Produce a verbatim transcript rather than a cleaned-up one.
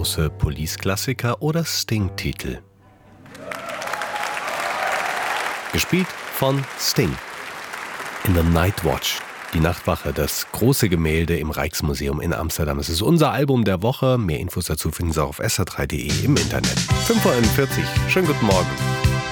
große Police-Klassiker oder Sting-Titel? Gespielt von Sting. In the Night Watch. Die Nachtwache, das große Gemälde im Rijksmuseum in Amsterdam. Es ist unser Album der Woche. Mehr Infos dazu finden Sie auch auf s r drei punkt d e im Internet. fünf Uhr einundvierzig. Schönen guten Morgen.